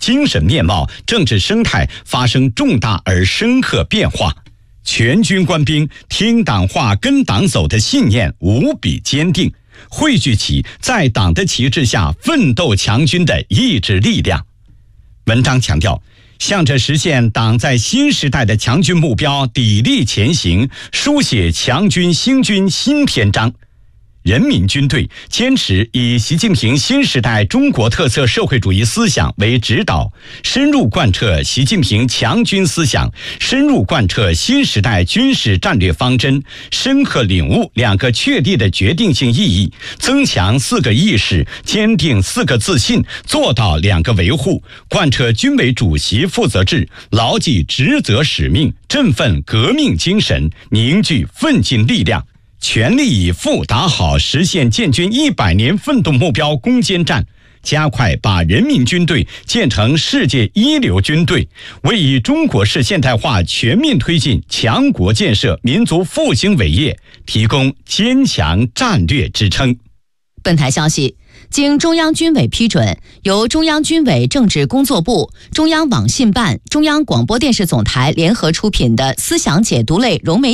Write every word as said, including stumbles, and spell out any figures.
精神面貌、政治生态发生重大而深刻变化。全军官兵听党话、跟党走的信念无比坚定，汇聚起在党的旗帜下奋斗强军的意志力量。文章强调，向着实现党在新时代的强军目标砥砺前行，书写强军兴军新篇章。人民军队坚持以习近平新时代中国特色社会主义思想为指导，深入贯彻习近平强军思想，深入贯彻新时代军事战略方针，深刻领悟两个确立的决定性意义，增强四个意识，坚定四个自信，做到两个维护，贯彻军委主席负责制，牢记职责使命，振奋革命精神，凝聚奋进力量，全力以赴打好实现建军一百年奋斗目标攻坚战，加快把人民军队建成世界一流军队，为以中国式现代化全面推进强国建设、民族复兴伟业提供坚强战略支撑。 本台消息，经中央军委批准，由中央军委政治工作部、中央网信办、中央广播电视总台联合出品的思想解读类融媒